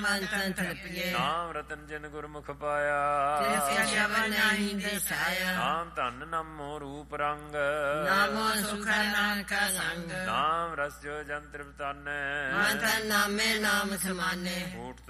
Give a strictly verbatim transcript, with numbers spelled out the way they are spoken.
ਮੰਤਨ ਤ੍ਰਿਪਿਏ ਨਾਮ ਰਤਨ ਜਿਨ ਗੁਰਮੁਖ ਪਾਇਆ ਤਿਸ ਸ਼ਬਦ ਨਹੀਂ ਦਿਸਾਇਆ ਨਾਮ ਧਨ ਨਾਮੋ ਰੂਪ ਰੰਗ ਨਾਮੋ ਸੁਖ ਨਾਨਕ ਸੰਗ ਨਾਮ ਰਸ ਜੋ ਜਨ ਤ੍ਰਿਪਤਾਨੈ ਮੰਤਨ ਨਾਮੇ ਨਾਮ ਸਮਾਨੇ